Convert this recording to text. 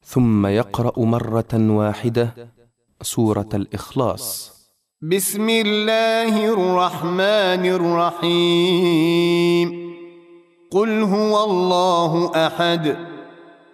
ثم يقرأ مرة واحدة سورة الإخلاص. بسم الله الرحمن الرحيم. قل هو الله أحد